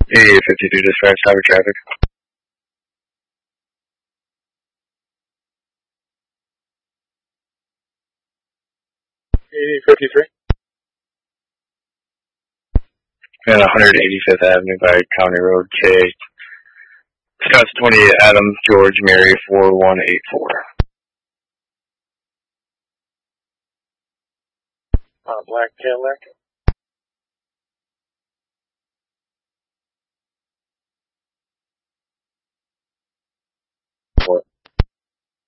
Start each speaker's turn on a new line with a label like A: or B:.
A: 8852 dispatch, highway traffic.
B: 8853.
A: And 185th Avenue by County Road K. Scott's 28, Adam, George, Mary, 4184.
B: Black Cadillac.